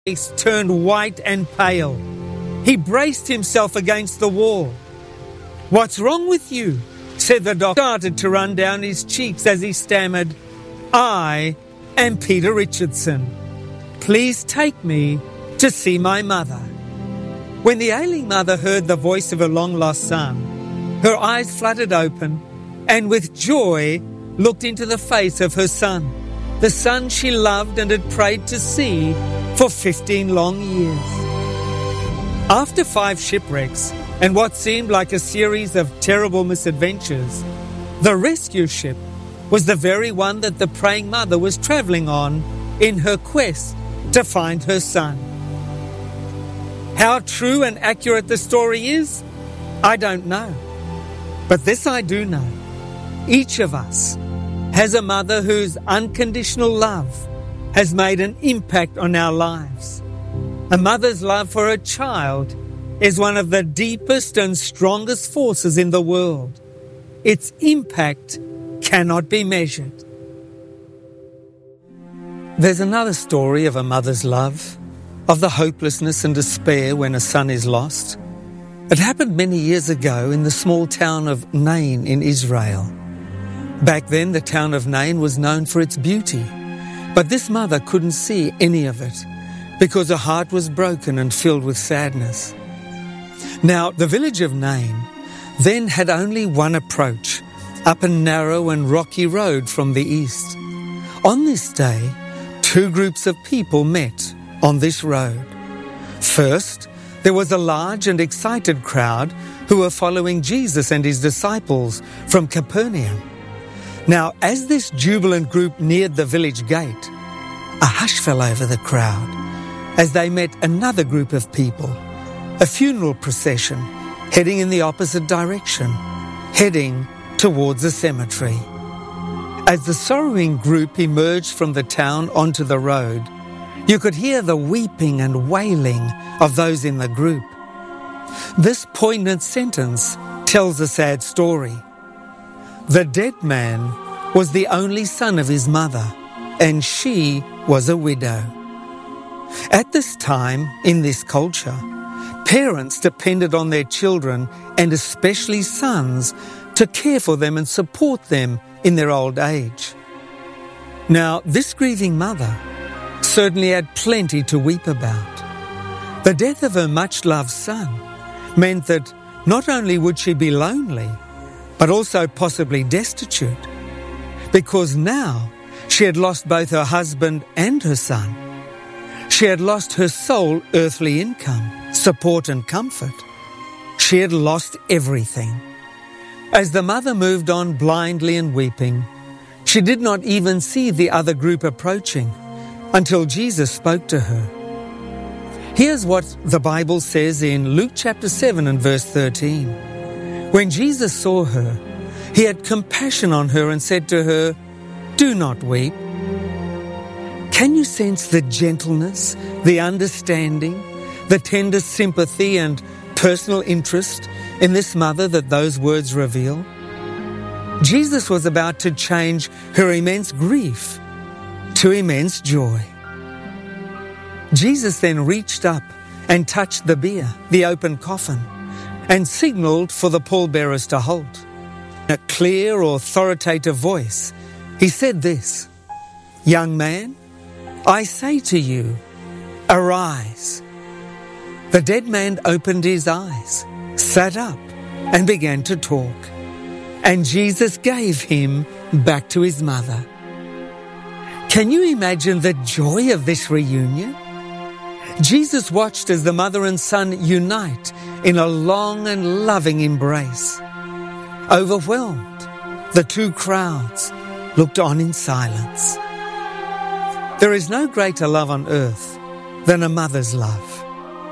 face turned white and pale. He braced himself against the wall. "What's wrong with you?" said the doctor. Started to run down his cheeks as he stammered, "I am Peter Richardson. Please take me to see my mother." When the ailing mother heard the voice of her long-lost son, her eyes fluttered open and with joy looked into the face of her son, the son she loved and had prayed to see for 15 long years. After 5 shipwrecks and what seemed like a series of terrible misadventures, the rescue ship was the very one that the praying mother was traveling on in her quest to find her son. How true and accurate the story is, I don't know. But this I do know. Each of us has a mother whose unconditional love has made an impact on our lives. A mother's love for her child is one of the deepest and strongest forces in the world. Its impact cannot be measured. There's another story of a mother's love, of the hopelessness and despair when a son is lost. It happened many years ago in the small town of Nain in Israel. Back then, the town of Nain was known for its beauty, but this mother couldn't see any of it because her heart was broken and filled with sadness. Now, the village of Nain then had only one approach, up a narrow and rocky road from the east. On this day, 2 groups of people met on this road. First, there was a large and excited crowd who were following Jesus and his disciples from Capernaum. Now, as this jubilant group neared the village gate, a hush fell over the crowd as they met another group of people, a funeral procession heading in the opposite direction, heading towards a cemetery. As the sorrowing group emerged from the town onto the road, you could hear the weeping and wailing of those in the group. This poignant sentence tells a sad story. The dead man was the only son of his mother, and she was a widow. At this time, in this culture, parents depended on their children, and especially sons, to care for them and support them in their old age. Now, this grieving mother certainly had plenty to weep about. The death of her much-loved son meant that not only would she be lonely, but also possibly destitute, because now she had lost both her husband and her son. She had lost her sole earthly income, support and comfort. She had lost everything. As the mother moved on blindly and weeping, she did not even see the other group approaching until Jesus spoke to her. Here's what the Bible says in Luke chapter 7 and verse 13. When Jesus saw her, he had compassion on her and said to her, "Do not weep." Can you sense the gentleness, the understanding, the tender sympathy and personal interest in this mother that those words reveal? Jesus was about to change her immense grief to immense joy. Jesus then reached up and touched the bier, the open coffin, and signaled for the pallbearers to halt. In a clear, authoritative voice, he said this, "Young man, I say to you, arise." The dead man opened his eyes, sat up, and began to talk. And Jesus gave him back to his mother. Can you imagine the joy of this reunion? Jesus watched as the mother and son unite in a long and loving embrace. Overwhelmed, the 2 crowds looked on in silence. There is no greater love on earth than a mother's love.